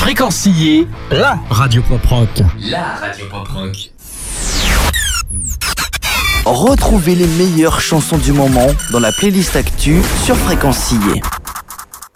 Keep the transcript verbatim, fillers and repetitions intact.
Fréquencier, la radio pop rock. La radio pop rock. Retrouvez les meilleures chansons du moment dans la playlist Actu sur Fréquencier.